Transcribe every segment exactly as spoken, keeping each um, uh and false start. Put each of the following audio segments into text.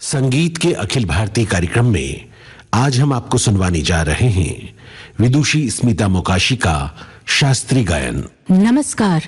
संगीत के अखिल भारतीय कार्यक्रम में आज हम आपको सुनवाने जा रहे हैं विदुषी स्मिता मोकाशी का शास्त्रीय गायन। Namaskar.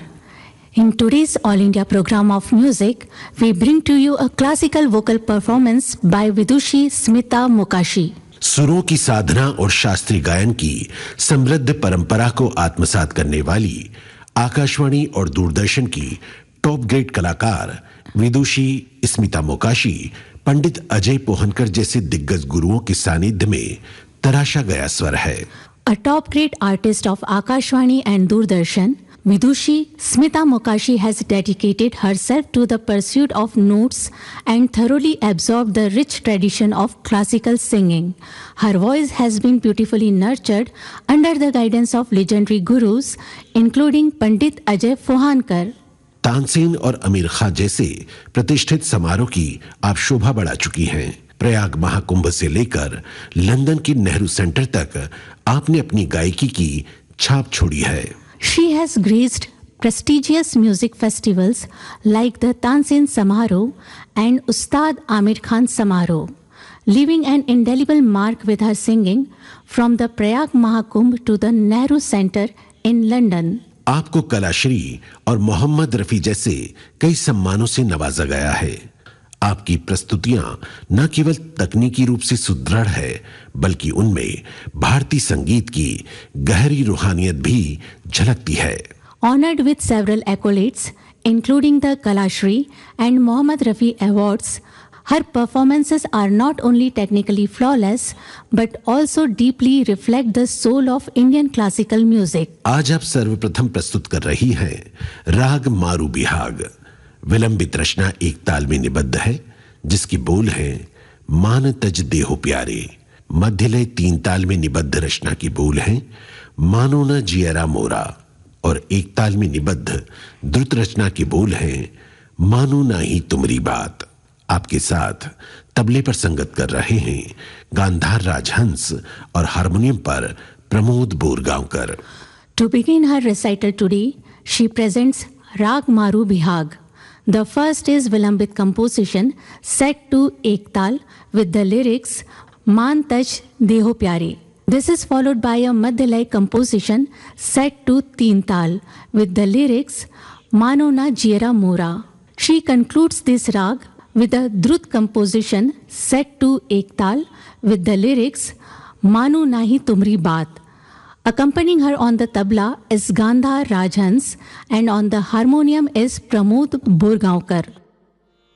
In today's All India program of music, we bring to you a classical vocal performance by Vidushi Smita Mokashi. सुरों की साधना और शास्त्रीय गायन की समृद्ध परंपरा को आत्मसात करने वाली आकाशवाणी और दूरदर्शन की टॉप ग्रेड कलाकार विदुषी स्मिता मोकाशी पंडित अजय पोहनकर जैसे दिग्गज गुरुओं के सानिध्य में तराशा गया स्वर है। A top grade artist of Akashvani and Doordarshan, Vidushi Smita Mokashi has dedicated herself to the pursuit of notes and thoroughly absorbed the rich tradition of classical singing. Her voice has been beautifully nurtured under the guidance of legendary gurus, including Pandit Ajay Pohankar. Tansen और आमिर खान जैसे प्रतिष्ठित समारोह की आप शोभा बढ़ा चुकी हैं। प्रयाग महाकुंभ से लेकर लंदन की नेहरू सेंटर तक आपने अपनी गायकी की छाप छोड़ी है। She has graced prestigious music festivals like the Tansen Samaroh and Ustad Amir Khan Samaroh, leaving an indelible mark with her singing from the Prayag Mahakumbh to the Nehru Centre in London. आपको कलाश्री और मोहम्मद रफी जैसे कई सम्मानों से नवाजा गया है। आपकी प्रस्तुतियां न केवल तकनीकी रूप से सुदृढ़ है, बल्कि उनमें भारतीय संगीत की गहरी रूहानियत भी झलकती है। Honored with several accolades, including the Kalashri and Mohammad Rafi Awards, her performances are not only technically flawless, but also deeply reflect the soul of Indian classical music. आज आप सर्वप्रथम प्रस्तुत कर रही हैं राग मारू बिहाग। विलंबित रचना एक ताल में निबद्ध है, जिसकी बोल है मान तज देहो प्यारे। मध्यलय तीन ताल में निबद्ध रचना की बोल है मानो न जियरा मोरा, और एक ताल में निबद्ध द्रुत रचना की बोल है मानो ना ही तुमरी बात। आपके साथ तबले पर संगत कर रहे हैं गांधार राजहंस और हारमोनियम पर Pramod Borgaonkar. To begin her recital today, she presents Rag Maru Bihag. The first is Vilambit composition set to Ektal with the lyrics Maan Taj Deho Pyare. This is followed by a Madhyalay composition set to Teen Tal with the lyrics Mano Na Jiera Mora. She concludes this rag with a Drut composition set to Ektal with the lyrics Manu Nahi Tumri Baat. Accompanying her on the tabla is Gandhar Rajhans and on the harmonium is Pramod Borgaonkar.